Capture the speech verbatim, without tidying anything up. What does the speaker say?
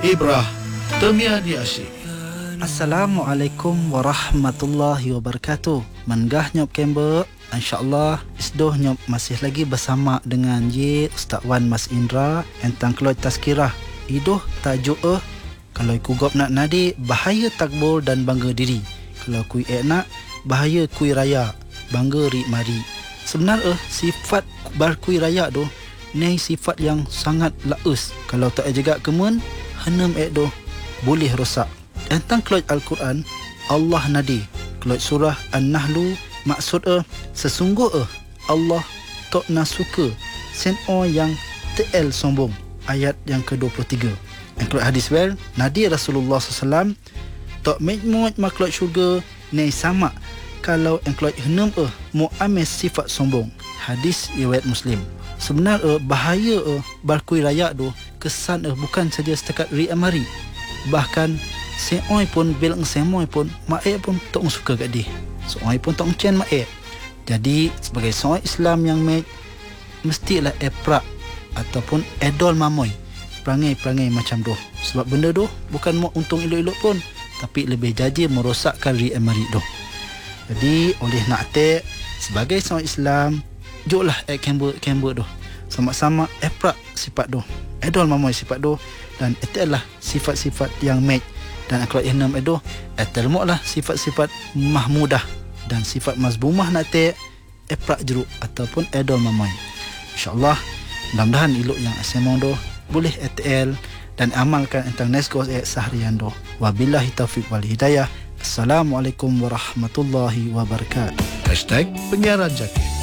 Ibrah Temia di Asyik. Assalamualaikum warahmatullahi wabarakatuh. Menggah nyop kembe, insya-Allah isdoh nyop masih lagi bersama dengan Ye Ustaz Wan Mas Indra tentang keluar tazkirah. Idoh tajuk eh kalau ku gop nak nadi bahaya takbur dan bangga diri. Kalau ku ek nak bahaya kui raya, bangga ri mari. Sebenarnya sifat berkui raya tu ni sifat yang sangat laus. Kalau tak jaga kemun, henam ek tu boleh rosak. Tentang keluar Al-Quran, Allah nadi keluar surah An-Nahlu, maksud eh sesungguh eh Allah tak nak suka sen orang yang tel sombong. Ayat yang ke dua puluh tiga. Yang keluar hadis well, nadi Rasulullah sallallahu alaihi wasallam tak mejmuat makhluk syurga ni sama kalau yang keluar henam eh mu amil sifat sombong. Hadis riwayat Muslim. Sebenarnya bahaya eh berkui raya tu kesan eh bukan saja setakat ri amari, bahkan seoi pun bilang semoy pun mak pun tak suka kat dia. Seoi pun tak encen mak. Jadi sebagai seorang Islam yang mek mestilah eprak ataupun edol mamoy perangai-perangai macam tu. Sebab benda tu bukan mau untung elok-elok pun, tapi lebih jadi merosakkan ri amari tu. Jadi oleh nak tek sebagai seorang Islam, joklah ek kember-kember tu sama-sama eprak sifat tu, edol mamoy sifat tu, dan itulah sifat-sifat yang mek. Dan akhlak yang enam itu etelmuklah sifat-sifat mahmudah dan sifat mazbumah nak tek eprak jeruk ataupun edol mamai. InsyaAllah mudah-mudahan ilok yang asemong tu boleh etel dan amalkan tentang neskos eh seharian tu. Wabillahi taufiq wal hidayah. Assalamualaikum warahmatullahi wabarakatuh. Hashtag Penyiaran Jaki.